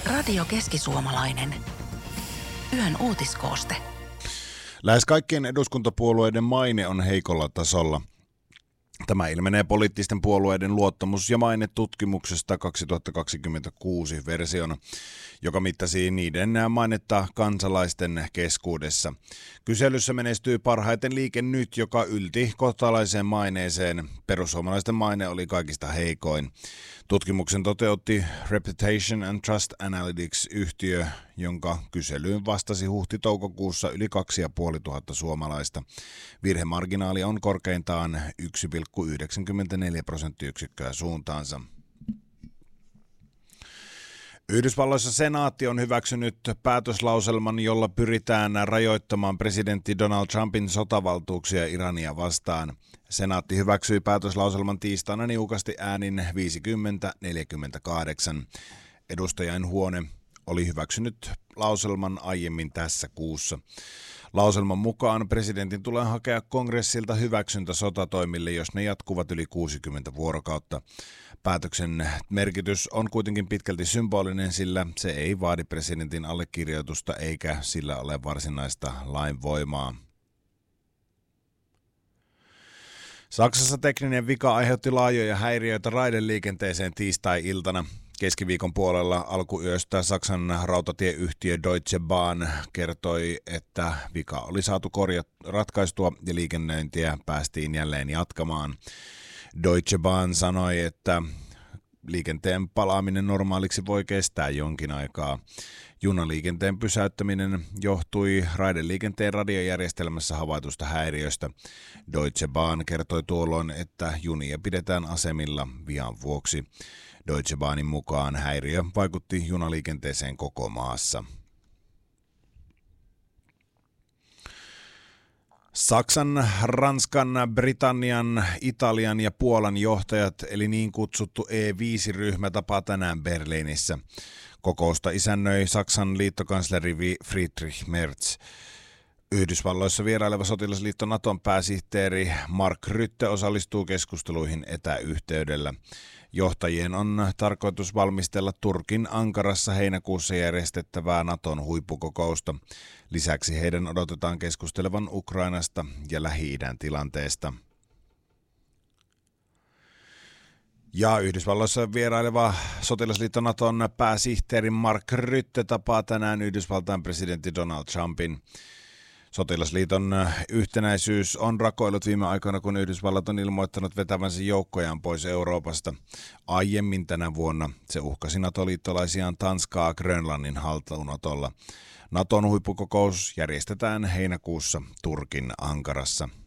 Radio Keski-Suomalainen. Yön uutiskooste. Lähes kaikkien eduskuntapuolueiden maine on heikolla tasolla. Tämä ilmenee poliittisten puolueiden luottamus- ja mainetutkimuksesta 2026 versiona, joka mittasi niiden mainetta kansalaisten keskuudessa. Kyselyssä menestyy parhaiten Liike Nyt, joka ylti kohtalaiseen maineeseen. Perussuomalaisten maine oli kaikista heikoin. Tutkimuksen toteutti Reputation and Trust Analytics-yhtiö, jonka kyselyyn vastasi huhti-toukokuussa yli 2500 suomalaista. Virhemarginaali on korkeintaan 1,94 prosenttiyksikköä suuntaansa. Yhdysvalloissa senaatti on hyväksynyt päätöslauselman, jolla pyritään rajoittamaan presidentti Donald Trumpin sotavaltuuksia Irania vastaan. Senaatti hyväksyi päätöslauselman tiistaina niukasti äänin 50-48. Edustajainhuone oli hyväksynyt lauselman aiemmin tässä kuussa. Lauselman mukaan presidentin tulee hakea kongressilta hyväksyntä sotatoimille, jos ne jatkuvat yli 60 vuorokautta. Päätöksen merkitys on kuitenkin pitkälti symbolinen, sillä se ei vaadi presidentin allekirjoitusta eikä sillä ole varsinaista lainvoimaa. Saksassa tekninen vika aiheutti laajoja häiriöitä raideliikenteeseen tiistai-iltana. Keskiviikon puolella alkuyöstä Saksan rautatieyhtiö Deutsche Bahn kertoi, että vika oli saatu ratkaistua ja liikennöintiä päästiin jälleen jatkamaan. Deutsche Bahn sanoi, että liikenteen palaaminen normaaliksi voi kestää jonkin aikaa. Junaliikenteen pysäyttäminen johtui raideliikenteen radiojärjestelmässä havaitusta häiriöstä. Deutsche Bahn kertoi tuolloin, että junia pidetään asemilla vian vuoksi. Deutsche Bahnin mukaan häiriö vaikutti junaliikenteeseen koko maassa. Saksan, Ranskan, Britannian, Italian ja Puolan johtajat, eli niin kutsuttu E5-ryhmä, tapaa tänään Berliinissä. Kokousta isännöi Saksan liittokansleri Friedrich Merz. Yhdysvalloissa vieraileva sotilasliitto Naton pääsihteeri Mark Rutte osallistuu keskusteluihin etäyhteydellä. Johtajien on tarkoitus valmistella Turkin Ankarassa heinäkuussa järjestettävää Naton huippukokousta. Lisäksi heidän odotetaan keskustelevan Ukrainasta ja Lähi-idän tilanteesta. Ja Yhdysvalloissa vieraileva sotilasliitto Naton pääsihteeri Mark Rutte tapaa tänään Yhdysvaltain presidentti Donald Trumpin. Sotilasliiton yhtenäisyys on rakoillut viime aikoina, kun Yhdysvallat on ilmoittanut vetävänsä joukkojaan pois Euroopasta. Aiemmin tänä vuonna se uhkasi NATO-liittolaisiaan Tanskaa Grönlannin haltuunotolla. Naton huippukokous järjestetään heinäkuussa Turkin Ankarassa.